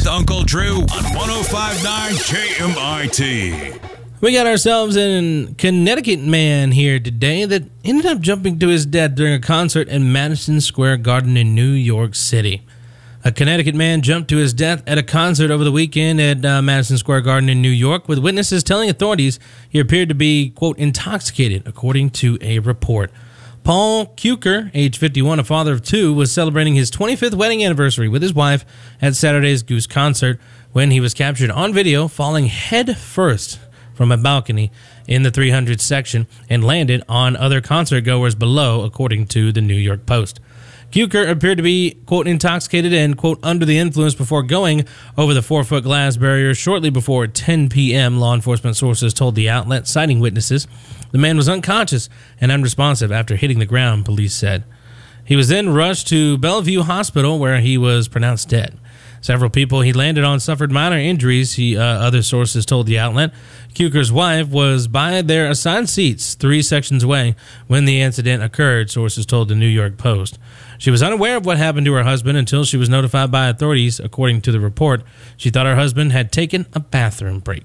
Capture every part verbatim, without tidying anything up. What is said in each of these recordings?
with Uncle Drew on one oh five point nine K M I T. We got ourselves a Connecticut man here today that ended up jumping to his death during a concert in Madison Square Garden in New York City. A Connecticut man jumped to his death at a concert over the weekend at uh, Madison Square Garden in New York, with witnesses telling authorities he appeared to be, quote, intoxicated, according to a report. Paul Kuker, age fifty-one, a father of two, was celebrating his twenty-fifth wedding anniversary with his wife at Saturday's Goose concert when he was captured on video falling head first from a balcony in the three hundred section and landed on other concert goers below, according to the New York Post. Kuker appeared to be, quote, intoxicated and, quote, under the influence before going over the four-foot glass barrier shortly before ten p.m., law enforcement sources told the outlet, citing witnesses. The man was unconscious and unresponsive after hitting the ground, police said. He was then rushed to Bellevue Hospital, where he was pronounced dead. Several people he landed on suffered minor injuries, he, uh, other sources told the outlet. Kuker's wife was by their assigned seats three sections away when the incident occurred, sources told the New York Post. She was unaware of what happened to her husband until she was notified by authorities, according to the report. She thought her husband had taken a bathroom break.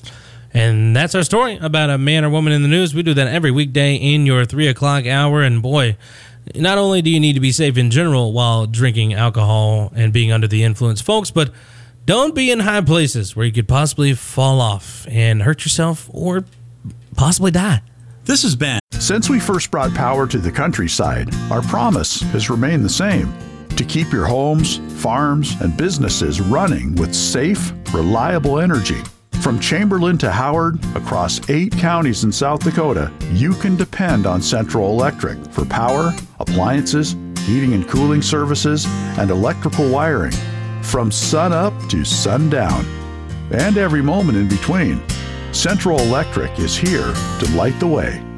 And that's our story about a man or woman in the news. We do that every weekday in your three o'clock hour, and boy, not only do you need to be safe in general while drinking alcohol and being under the influence, folks, but don't be in high places where you could possibly fall off and hurt yourself or possibly die. This is Ben. Since we first brought power to the countryside, our promise has remained the same: to keep your homes, farms, and businesses running with safe, reliable energy. From Chamberlain to Howard, across eight counties in South Dakota, you can depend on Central Electric for power, appliances, heating and cooling services, and electrical wiring. From sun up to sundown, and every moment in between, Central Electric is here to light the way.